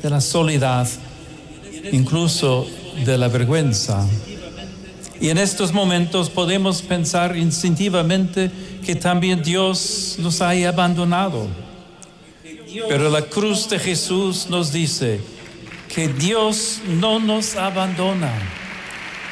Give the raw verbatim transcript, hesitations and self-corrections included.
de la soledad, incluso de la vergüenza. Y en estos momentos podemos pensar instintivamente que también Dios nos haya abandonado. Pero la cruz de Jesús nos dice que Dios no nos abandona.